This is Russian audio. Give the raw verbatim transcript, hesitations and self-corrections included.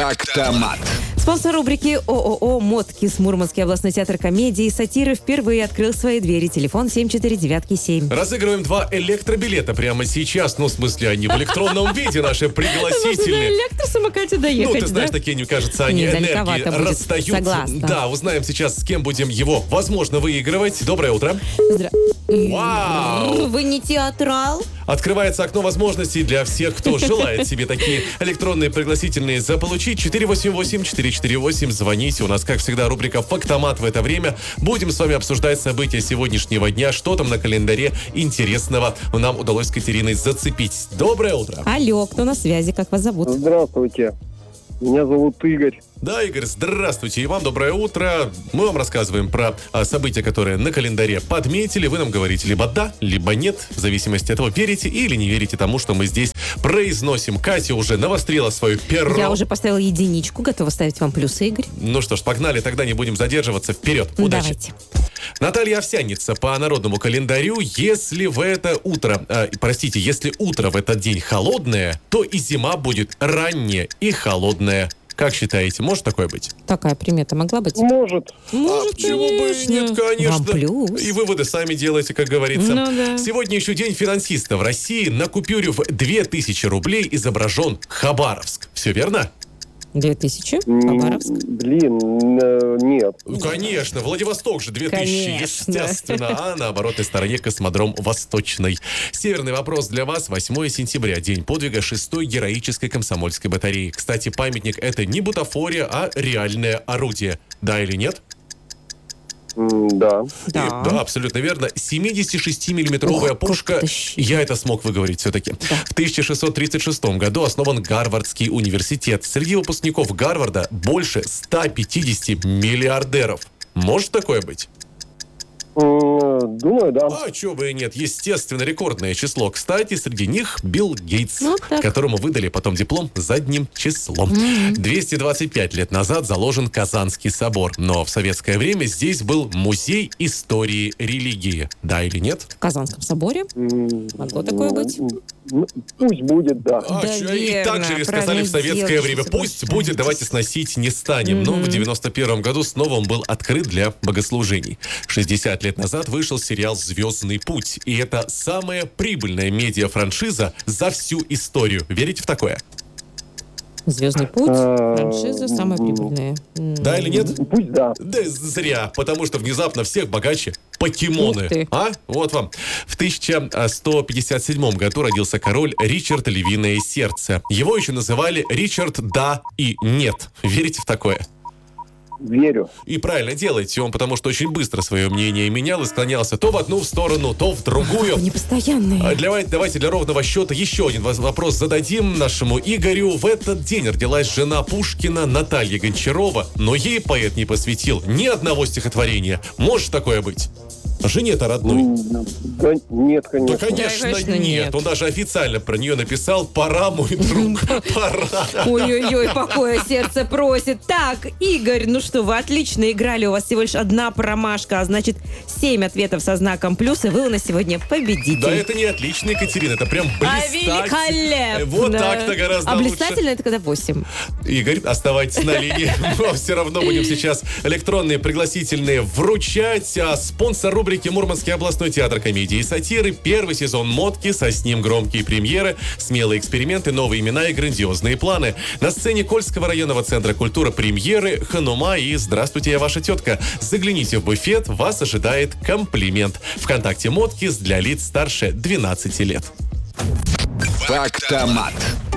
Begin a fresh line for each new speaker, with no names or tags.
Фактомат.
Спонсор рубрики ООО «Моткис». Мурманский областной театр комедии и сатиры впервые открыл свои двери. Телефон семь четыре девять семь.
Разыгрываем два электробилета прямо сейчас. Ну, в смысле, они в электронном виде наши пригласительные.
На электросамокате доехать,
Ну, ты знаешь,
да?
такие, мне кажется, они
Не,
энергии
далековато будет.
расстают.
Согласна.
Да, узнаем сейчас, с кем будем его, возможно, выигрывать. Доброе утро.
Здра-
Вау!
Вы не театрал?
Открывается окно возможностей для всех, кто желает себе такие электронные пригласительные заполучить. четыре восемь восемь четыре четыре восемь. Звоните. У нас, как всегда, рубрика «Фактомат» в это время. Будем с вами обсуждать события сегодняшнего дня. Что там на календаре интересного нам удалось с Катериной зацепить. Доброе утро.
Алло, кто на связи? Как вас зовут?
Здравствуйте. Меня зовут Игорь.
Да, Игорь, здравствуйте. И вам доброе утро. Мы вам рассказываем про а, события, которые на календаре подметили. Вы нам говорите либо да, либо нет. В зависимости от того, верите или не верите тому, что мы здесь произносим. Катя уже навострила свое перо.
Я уже поставила единичку, готова ставить вам плюсы, Игорь.
Ну что ж, погнали, тогда не будем задерживаться. Вперед, удачи.
Давайте.
Наталья Овсянница по народному календарю. Если в это утро, э, простите, если утро в этот день холодное, то и зима будет ранняя и холодная. Как считаете, может такое быть?
Такая примета могла быть?
Может.
Может,
а почему бы и нет, конечно.
Вам плюс.
И выводы сами делайте, как говорится.
Ну да.
Сегодня еще день финансиста в России. На купюре в две тысячи рублей изображен Хабаровск. Все верно?
Две тысячи?
М,
Хабаровск?
Блин, э, нет.
Ну, конечно, Владивосток же две тысячи,
Конечно.
естественно, а на оборотной стороне космодром Восточный. Северный вопрос для вас. восьмое сентября, день подвига шестой героической комсомольской батареи. Кстати, памятник — это не бутафория, а реальное орудие. Да или нет?
М, Да.
Да.
И- да, абсолютно верно. семидесятишестимиллиметровая
Ох,
пушка.
как ты.
Я это смог выговорить все-таки. В тысяча шестьсот тридцать шестом году основан Гарвардский университет. Среди выпускников Гарварда больше ста пятидесяти миллиардеров. Может такое быть?
М, Думаю, да.
А чего бы и нет. Естественно, рекордное число. Кстати, среди них Билл Гейтс,
Ну, так.
которому выдали потом диплом задним числом. двести двадцать пять лет назад заложен Казанский собор. Но в советское время здесь был музей истории религии. Да или нет?
В Казанском соборе?
М,
Могло такое быть?
ну, Пусть будет, да.
А,
Да
чё, и
верно,
так же ли сказали
правильно
в советское
делаете,
время. Пусть
соглашайтесь.
будет, давайте сносить не станем. Но в девяносто первом году снова он был открыт для богослужений. шестьдесят лет назад вышел сериал «Звездный путь». И это самая прибыльная медиафраншиза за всю историю. Верите в такое?
Звездный путь,
А,
франшиза самая
м,
прибыльная. М,
Да или нет?
Пусть да.
Да зря, потому что внезапно всех богаче покемоны.
Ух ты.
А? Вот вам. В тысяча сто пятьдесят седьмом году родился король Ричард Львиное Сердце. Его еще называли Ричард Да и Нет. Верите в такое?
Верю.
И правильно делаете, он потому что очень быстро свое мнение менял и склонялся то в одну сторону, то в другую.
Вы непостоянные.
А для- Давайте для ровного счета еще один воз- вопрос зададим нашему Игорю. В этот день родилась жена Пушкина Наталья Гончарова, но ей поэт не посвятил ни одного стихотворения. Может такое быть? Жене-то родной.
М, Да нет,
Да,
конечно.
конечно,
конечно,
нет.
нет.
Он даже официально про нее написал: «Пора, мой друг, пора».
Ой-ой-ой, покоя сердце просит. Так, Игорь, ну что, вы отлично играли. У вас всего лишь одна промашка, а значит, семь ответов со знаком плюс, и вы у нас сегодня победитель.
Да это не отлично, Екатерина, это прям
А
блистательно.
великолепно.
Вот так-то гораздо
А
лучше.
блистательно это когда восемь.
Игорь, оставайтесь на линии. Мы все равно будем сейчас электронные пригласительные вручать. А спонсор рубрики «Мурманский областной театр комедии и сатиры». Первый сезон «Моткис», а с ним громкие премьеры, смелые эксперименты, новые имена и грандиозные планы. На сцене Кольского районного центра культуры премьеры «Ханума» и «Здравствуйте, я ваша тетка». Загляните в буфет, вас ожидает комплимент. ВКонтакте «Моткис» для лиц старше двенадцати лет.
Фактомат.